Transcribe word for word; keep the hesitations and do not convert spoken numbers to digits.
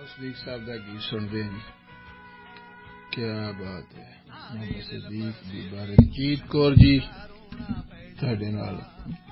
सदीक साहब का गीत सुनते हैं। क्या बात है। मोहम्मद सदीक जी, बारकजीत कौर जी, ਤੁਹਾਡੇ ਨਾਲ